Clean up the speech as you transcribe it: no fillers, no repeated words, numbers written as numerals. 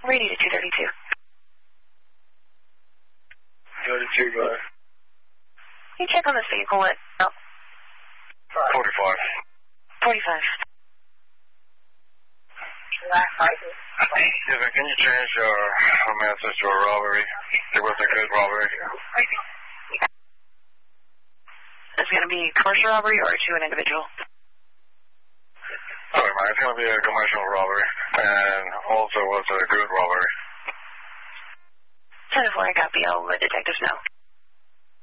Radio to 232. 32, go ahead. Can you check on this vehicle at 45. 45. Yes, sir, can you change your message to a robbery? It was a good robbery. Is it going to be a commercial robbery or to an individual? Sorry, man, it's going to be a commercial robbery, and also was a good robbery. 10-4, I copy. I'll let detectives know.